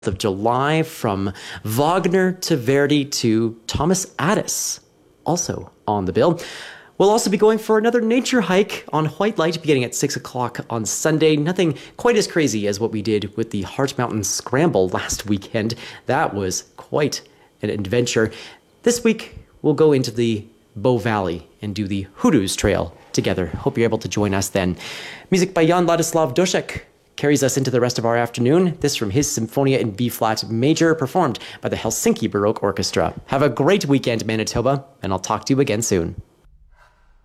of July, from Wagner to Verdi to Thomas Addis, also on the bill. We'll also be going for another nature hike on White Light beginning at 6 o'clock on Sunday. Nothing quite as crazy as what we did with the Heart Mountain Scramble last weekend. That was quite an adventure. This week, we'll go into the Bow Valley and do the Hoodoos Trail together. Hope you're able to join us then. Music by Jan Ladislav Dušek carries us into the rest of our afternoon. This from his Symphonia in B-flat major, performed by the Helsinki Baroque Orchestra. Have a great weekend, Manitoba, and I'll talk to you again soon.